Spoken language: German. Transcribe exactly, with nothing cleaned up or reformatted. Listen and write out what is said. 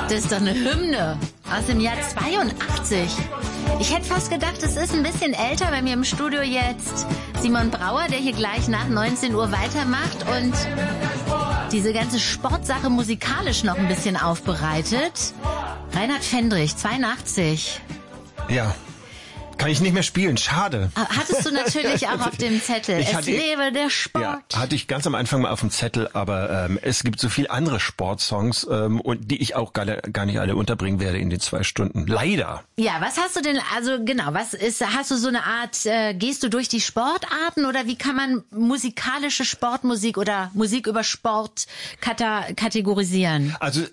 Das ist doch eine Hymne aus dem Jahr zweiundachtzig. Ich hätte fast gedacht, es ist ein bisschen älter, bei mir im Studio jetzt Simon Brauer, der hier gleich nach neunzehn Uhr weitermacht und diese ganze Sportsache musikalisch noch ein bisschen aufbereitet. Reinhard Fendrich, zweiundachtzig. Ja. Kann ich nicht mehr spielen, schade. Hattest du natürlich auch auf dem Zettel. Ich es hatte, lebe der Sport. Ja, hatte ich ganz am Anfang mal auf dem Zettel, aber ähm, es gibt so viele andere Sportsongs, ähm, und die ich auch gar, gar nicht alle unterbringen werde in den zwei Stunden. Leider. Ja, was hast du denn, also genau, was ist, hast du so eine Art, äh, gehst du durch die Sportarten oder wie kann man musikalische Sportmusik oder Musik über Sport kata- kategorisieren? Also